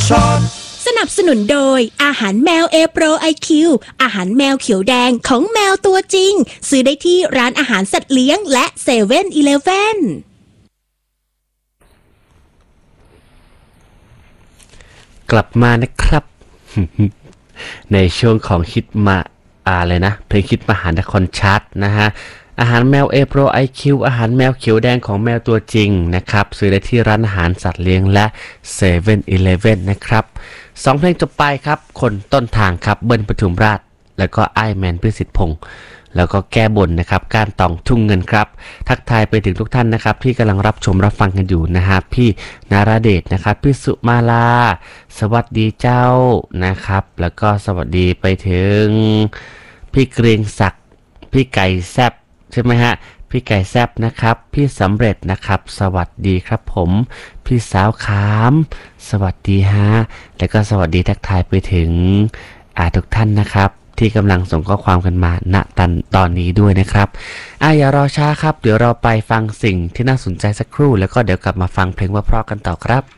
สนับสนุนโดยอาหารแมว A Pro IQ อาหารแมวเขียวแดงของแมวตัวจริงซื้อได้ที่ร้านอาหารสัตว์เลี้ยงและ7-Eleven กลับมานะครับ ในช่วงของคิดมาอะไรนะเพลงคิดมหานครชาร์ตนะฮะอาหารแมว A Pro IQ อาหารแมวเขียวแดงของแมวตัวจริงนะครับซื้อได้ที่ร้านอาหารสัตว์เลี้ยงและ7-Elevenนะครับ2เพลงจบไปครับคนต้นทางครับเบิ้ลปทุมราชแล้วก็ไอแมนพิสิทธิ์พงษ์แล้วก็แก้บนนะครับก้านตองทุ่งเงินครับทักทายไปถึงทุกท่านนะครับที่กำลังรับชมรับฟังกันอยู่นะฮะพี่นาราเดชนะครับพี่สุมาลาสวัสดีเจ้านะครับแล้วก็สวัสดีไปถึงพี่เกรียงศักดิ์พี่ไก่แซบใช่ไหมฮะพี่ไก่แซบนะครับพี่สำเร็จนะครับสวัสดีครับผมพี่สาวขามสวัสดีฮะแล้วก็สวัสดีทักทายไปถึงทุกท่านนะครับที่กำลังส่งข้อความกันมาณตอนนี้ด้วยนะครับอย่ารอช้าครับเดี๋ยวเราไปฟังสิ่งที่น่าสนใจสักครู่แล้วก็เดี๋ยวกลับมาฟังเพลงว่าเพราะกันต่อครับ